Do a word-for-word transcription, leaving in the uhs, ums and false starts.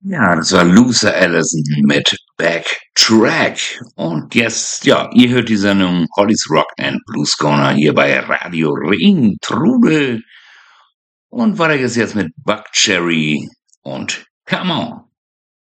Ja, das war Luther Allison mit Backtrack. Und jetzt, ja, ihr hört die Sendung Holly's Rock and Blues Corner hier bei Radio Ring Trubel. Und weiter geht's jetzt mit Buckcherry und Come On.